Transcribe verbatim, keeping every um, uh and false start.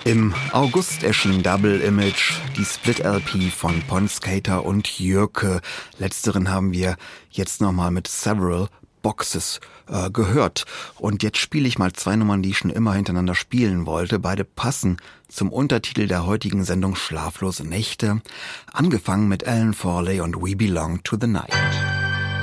Im August erschien Double Image, die Split-L P von Ponskater und Jürke. Letzteren haben wir jetzt nochmal mit Several Boxes äh, gehört. Und jetzt spiele ich mal zwei Nummern, die ich schon immer hintereinander spielen wollte. Beide passen zum Untertitel der heutigen Sendung Schlaflose Nächte. Angefangen mit Alan Forley und We Belong to the Night.